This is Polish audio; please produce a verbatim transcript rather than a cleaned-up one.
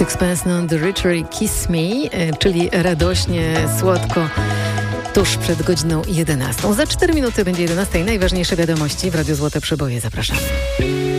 Sixpence None the Richer Kiss Me, czyli radośnie, słodko, tuż przed godziną jedenastą. Za cztery minuty będzie jedenasta. Najważniejsze wiadomości w Radiu Złote Przeboje. Zapraszamy.